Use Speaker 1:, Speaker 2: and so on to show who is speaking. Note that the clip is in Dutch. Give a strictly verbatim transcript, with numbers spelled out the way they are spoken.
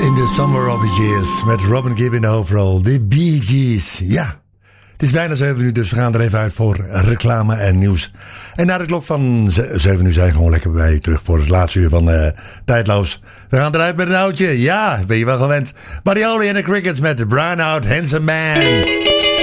Speaker 1: In the Summer of His Years met Robin Gibb in de hoofdrol. De Bee Gees. Ja, het is bijna zeven uur, dus we gaan er even uit voor reclame en nieuws. En na de klok van zeven uur zijn we gewoon lekker bij je terug voor het laatste uur van uh, Tijdloos. We gaan eruit met een oudje. Ja, ben je wel gewend. Buddy Holly en de Crickets met The Brown Out Handsome Man.